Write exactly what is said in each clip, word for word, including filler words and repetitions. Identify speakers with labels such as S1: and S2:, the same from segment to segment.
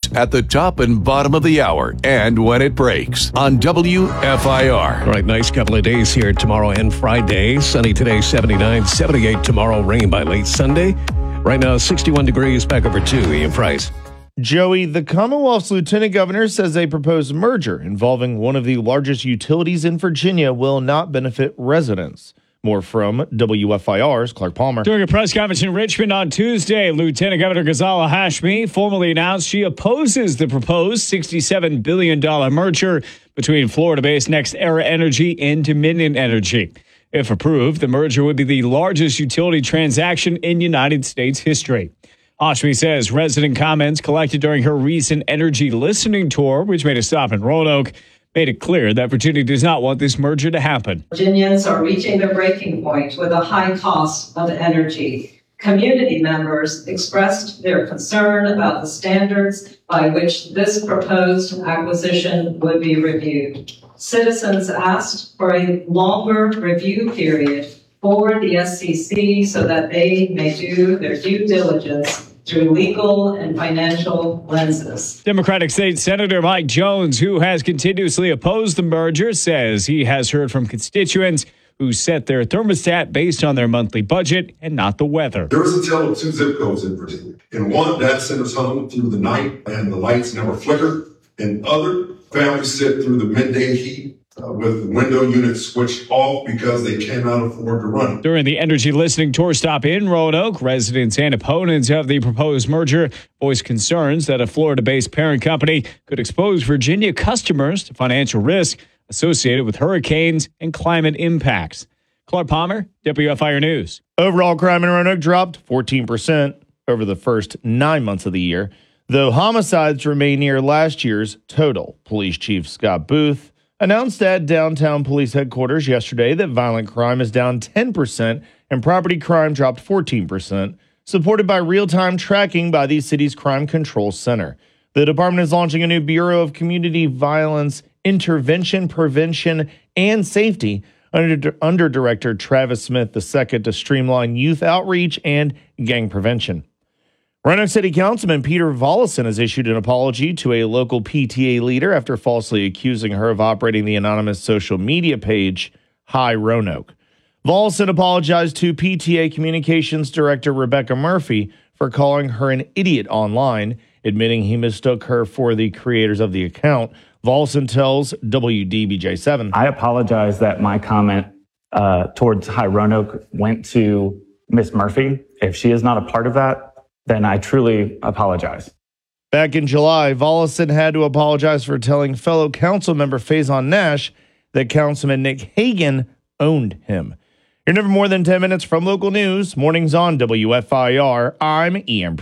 S1: news at the top and bottom of the hour and when it breaks on W F I R.
S2: All right, nice couple of days here tomorrow and Friday. Sunny today, seventy-nine, seventy-eight tomorrow, rain by late Sunday. Right now, sixty-one degrees, back over to Ian Price.
S3: Joey, the Commonwealth's lieutenant governor says a proposed merger involving one of the largest utilities in Virginia will not benefit residents. More from W F I R's Clark Palmer.
S4: During a press conference in Richmond on Tuesday, Lieutenant Governor Ghazala Hashmi formally announced she opposes the proposed sixty-seven billion dollars merger between Florida-based NextEra Energy and Dominion Energy. If approved, the merger would be the largest utility transaction in United States history. Hashmi says resident comments collected during her recent energy listening tour, which made a stop in Roanoke, made it clear that Virginia does not want this merger to happen.
S5: Virginians are reaching their breaking point with a high cost of energy. Community members expressed their concern about the standards by which this proposed acquisition would be reviewed. Citizens asked for a longer review period for the S C C so that they may do their due diligence through legal and financial lenses.
S4: Democratic State Senator Mike Jones, who has continuously opposed the merger, says he has heard from constituents who set their thermostat based on their monthly budget and not the weather.
S6: There was a tale of two zip codes in particular. In one, data centers hung through the night and the lights never flickered. In other, families sit through the midday heat Uh, with window units switched off because they cannot afford to run it.
S4: During the energy listening tour stop in Roanoke, residents and opponents of the proposed merger voiced concerns that a Florida-based parent company could expose Virginia customers to financial risk associated with hurricanes and climate impacts. Clark Palmer, W F I R News.
S3: Overall crime in Roanoke dropped fourteen percent over the first nine months of the year, though homicides remain near last year's total. Police Chief Scott Booth announced at downtown police headquarters yesterday that violent crime is down ten percent and property crime dropped fourteen percent, supported by real-time tracking by the city's Crime Control Center. The department is launching a new Bureau of Community Violence Intervention, Prevention, and Safety under, under Director Travis Smith the second to streamline youth outreach and gang prevention. Roanoke City Councilman Peter Volleson has issued an apology to a local P T A leader after falsely accusing her of operating the anonymous social media page, Hi Roanoke. Volleson apologized to P T A Communications Director Rebecca Murphy for calling her an idiot online, admitting he mistook her for the creators of the account. Volleson tells W D B J seven.
S7: I apologize that my comment uh, towards Hi Roanoke went to Miss Murphy. If she is not a part of that, then I truly apologize.
S3: Back in July, Volleson had to apologize for telling fellow council member Faison Nash that Councilman Nick Hagan owned him. You're never more than ten minutes from local news. Mornings on W F I R. I'm Ian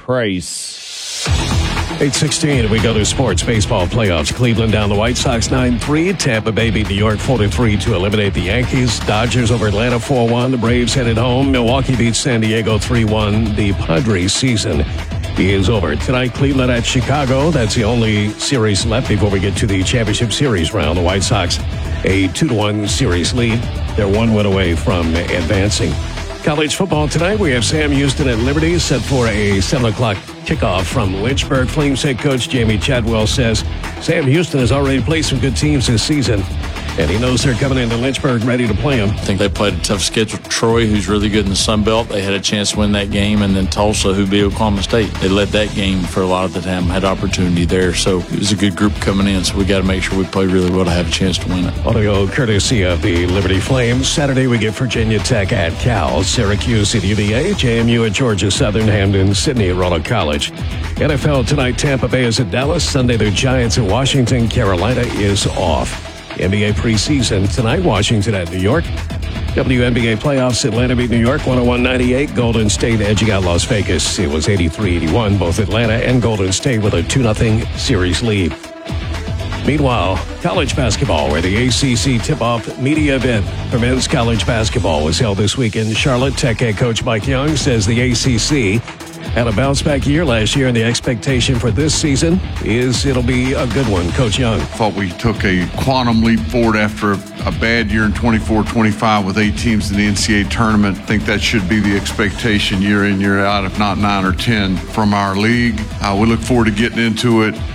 S3: Price.
S2: eight sixteen, we go to sports baseball playoffs. Cleveland down the White Sox nine three. Tampa Bay beat New York four to three to eliminate the Yankees. Dodgers over Atlanta four one. The Braves headed home. Milwaukee beats San Diego three one. The Padres season is over. Tonight, Cleveland at Chicago. That's the only series left before we get to the championship series round. The White Sox a two to one series lead. They're one win away from advancing. College football tonight, we have Sam Houston at Liberty set for a seven o'clock kickoff from Lynchburg. Flames head coach Jamie Chadwell says Sam Houston has already played some good teams this season, and he knows they're coming into Lynchburg ready to play them.
S8: I think they played a tough schedule. Troy, who's really good in the Sun Belt, they had a chance to win that game, and then Tulsa, who beat Oklahoma State. They led that game for a lot of the time, had opportunity there, so it was a good group coming in, so we got to make sure we play really well to have a chance to win it.
S2: Audio courtesy of the Liberty Flames. Saturday, we get Virginia Tech at Cal, Syracuse at U V A, J M U at Georgia Southern, Hamden, Sydney at Roanoke College. N F L tonight, Tampa Bay is at Dallas. Sunday, the Giants at Washington. Carolina is off. N B A preseason tonight, Washington at New York. W N B A playoffs, Atlanta beat New York one oh one ninety-eight. Golden State edging out Las Vegas. It was eighty-three eighty-one. Both Atlanta and Golden State with a two nothing series lead. Meanwhile, college basketball, where the A C C tip-off media event for men's college basketball was held this weekend. Charlotte Tech head coach Mike Young says the A C C had a bounce-back year last year, and the expectation for this season is it'll be a good one. Coach Young.
S9: Thought we took a quantum leap forward after a, a bad year in twenty-four twenty-five with eight teams in the N C double A tournament. I think that should be the expectation year in, year out, if not nine or ten from our league. Uh, we look forward to getting into it